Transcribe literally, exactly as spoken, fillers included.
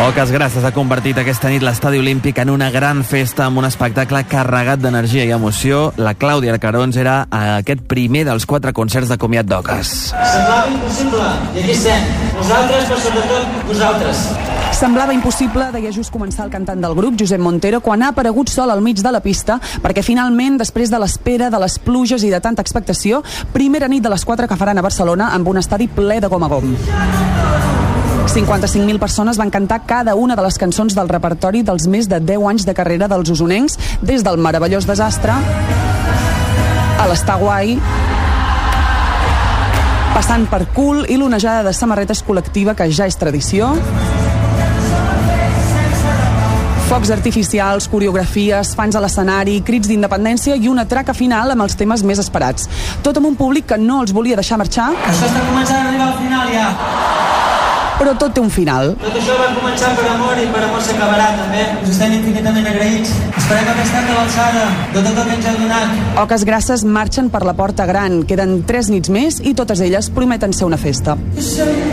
Oques Grasses ha convertit aquesta nit l'Estadi Olímpic en una gran festa amb un espectacle carregat d'energia i emoció. La Clàudia Arcarons era a aquest primer dels quatre concerts de comiat d'Oques. Semblava impossible, i aquí estem. Nosaltres, però sobretot vosaltres. Semblava impossible, deia just començar el cantant del grup, Josep Montero, quan ha aparegut sol al mig de la pista, perquè finalment, després de l'espera, de les pluges i de tanta expectació, primera nit de les quatre que faran a Barcelona amb un estadi ple de gom a gom. cinquanta-cinc mil persones van cantar cada una de les cançons del repertori dels més de deu anys de carrera dels usonencs, des del meravellós desastre a l'Està Guai, passant per Cool i l'onejada de samarretes col·lectiva que ja és tradició, focs artificials, coreografies, fans a l'escenari, crits d'independència i una traca final amb els temes més esperats. Tot amb un públic que no els volia deixar marxar. Això està començant a arribar al final ja. Però tot té un final. Tot això va començar per amor i per amor s'acabarà també. Us estem infinitament agraïts. Esperem haver estat a l'alçada de tot el que ens heu donat. Oques Grasses marxen per la porta gran. Queden tres nits més i totes elles prometen ser una festa.